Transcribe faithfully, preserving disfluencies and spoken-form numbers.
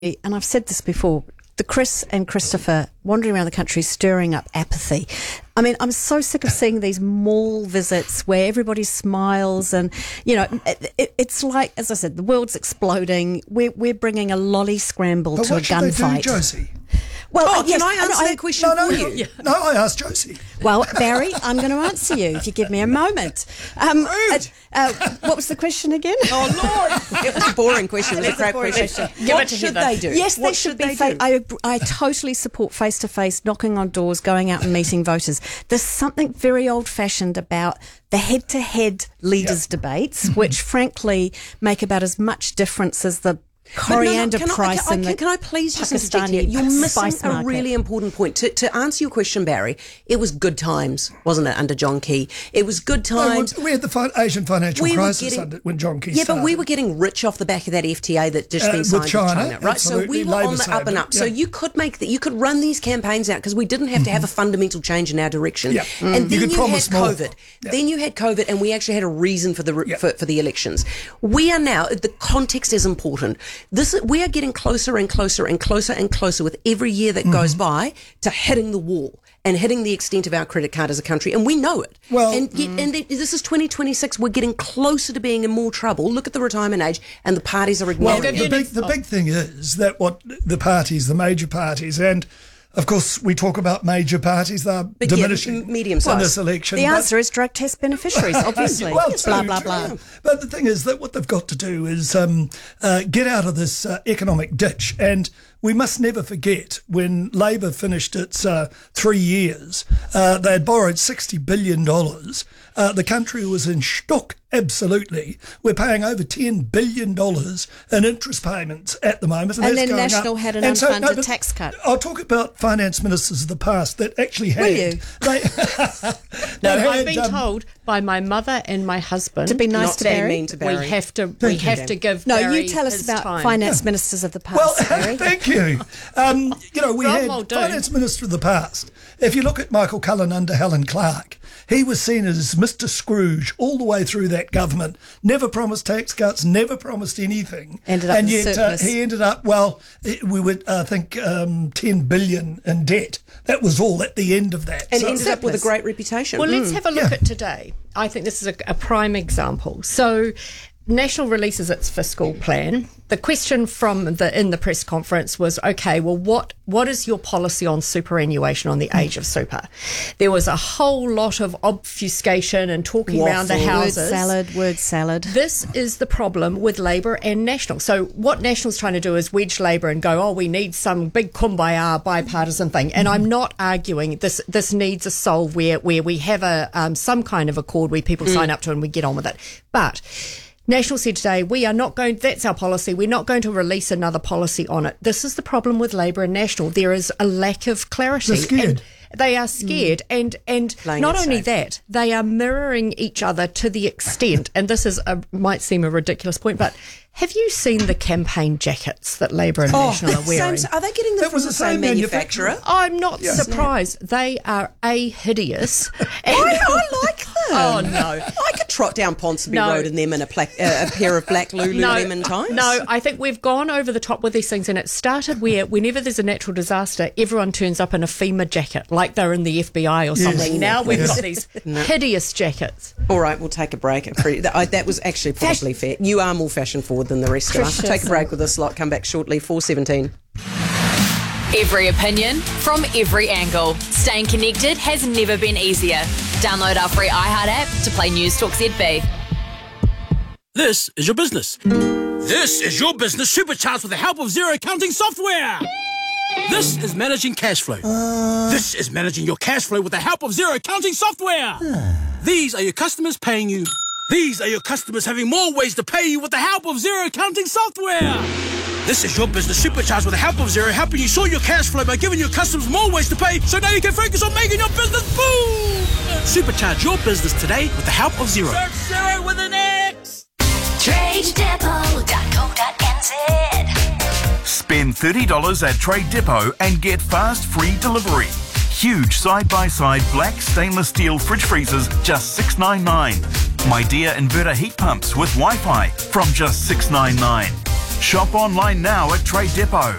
and I've said this before, the Chris and Christopher wandering around the country stirring up apathy. I mean, I'm so sick of seeing these mall visits where everybody smiles and, you know, it, it, it's like, as I said, the world's exploding. We're, we're bringing a lolly scramble but to a what should they do, gunfight. Josie? Well, oh, uh, yes, can I answer no, that I, question No, no, for no, you? no, I asked Josie. Well, Barry, I'm going to answer you if you give me a moment. Um, uh, uh, what was the question again? Oh, Lord. It was a boring question. It was a crap question. Give What it to should Heather. they do? Yes, what they should, be. they Fa- do? I, I totally support face-to-face, knocking on doors, going out and meeting voters. There's something very old-fashioned about the head-to-head leaders' Yep. debates, which frankly make about as much difference as the coriander But no, no, price can I, and can, the can I please just interject Pakistani here? You're missing spice a market. really important point. To, to answer your question, Barry, it was good times, wasn't it, under John Key? It was good No, times. we had the fi- Asian financial We were crisis getting- under, when John Key Yeah, started. but we were getting rich off the back of that F T A that just Uh, been with signed China, with China, right? So we absolutely, were on Labour the up and saved up. it, So yeah. you could make that, you could run these campaigns out because we didn't have to have a fundamental change in our direction. Yeah. And You then could you, had promise more. COVID. Yeah. Then you had COVID, and we actually had a reason for the re- Yeah. for, for the elections. We are now, the context is important. This we are getting closer and closer and closer and closer with every year that Mm-hmm. goes by to hitting the wall and hitting the extent of our credit card as a country, and we know it. Well- and yet, and th- this is twenty twenty-six. We're getting closer to being in more trouble. Look at the retirement age, and the parties are Well, ignoring the it. big, the big thing is that what the parties, the major parties, and of course we talk about major parties, they're But yeah, diminishing m- medium on size. this election. The but- answer is drug test beneficiaries, obviously. well, blah, too, blah, too. blah. But the thing is that what they've got to do is um, uh, get out of this uh, economic ditch. And we must never forget when Labor finished its uh, three years, uh, they had borrowed sixty billion dollars. Uh, the country was in shock, absolutely. We're paying over ten billion dollars in interest payments at the moment. And, And that's then going National up. had an And so- unfunded but tax cut. I'll talk about finance ministers of the past that actually had. Will you? They, No, that I've had, been um, told by my mother and my husband To be nice Not to to be Barry. mean to Barry. we have to we you. have to give No, Barry you tell us his about time. finance ministers of the past, Well, Barry. thank you. Um, you know, we Well, had well done. finance minister of the past. If you look at Michael Cullen under Helen Clark, he was seen as Mister Scrooge all the way through that government. Never promised tax cuts, never promised anything. Ended up and in yet uh, surplus. he ended up, well, it- we were, I think, um, ten billion in debt. That was all at the end of that. and So- ended up with a surplus. great reputation. Well, let's have a look Yeah. at today. I think this is a, a prime example. So, National releases its fiscal plan. The question from the in the press conference was, okay, well, what what is your policy on superannuation on the age of super? There was a whole lot of obfuscation and talking around the Waffle. Word houses. salad, word salad. This is the problem with Labor and National. So what National's trying to do is wedge Labor and go, oh, we need some big kumbaya bipartisan thing. And I'm not arguing this. This needs a solve where where we have a um, some kind of accord where people sign up to and we get on with it. But National said today, we are not going, that's our policy, we're not going to release another policy on it. This is the problem with Labor and National. There is a lack of clarity. They're scared. And they are scared. And, and Playing not it only safe. that, they are mirroring each other to the extent, and this is a, might seem a ridiculous point, but have you seen the campaign jackets that Labor and National are wearing? Same, are they getting them That from was the the same same manufacturer? manufacturer. I'm not surprised. They are A, hideous. And, I, I like them. Oh, no. I could trot down Ponsonby No. Road in them in a, pla- uh, a pair of black Lululemon ties. No, I think we've gone over the top with these things, and it started where whenever there's a natural disaster, everyone turns up in a FEMA jacket, like they're in the F B I or something. Now we've Yes. got these hideous jackets. All right, we'll take a break. That I- that was actually probably fair. You are more fashion forward than the rest of us. Take a break with this lot. Come back shortly. four seventeen. Every opinion from every angle. Staying connected has never been easier. Download our free iHeart app to play News Talk Z B. This is your business. This is your business supercharged with the help of Zero Accounting software. This is managing cash flow. This is managing your cash flow with the help of Zero Accounting software. These are your customers paying you. These are your customers having more ways to pay you with the help of Zero Accounting software. This is your business supercharged with the help of Zero, helping you sort your cash flow by giving your customers more ways to pay, so now you can focus on making your business boom. Supercharge your business today with the help of Zero. Search Zero with an X. trade depot dot co dot n z. Spend thirty dollars at Trade Depot and get fast free delivery. Huge side-by-side black stainless steel fridge freezers, just six ninety-nine. My Dear inverter heat pumps with Wi-Fi from just six ninety-nine. Shop online now at Trade Depot.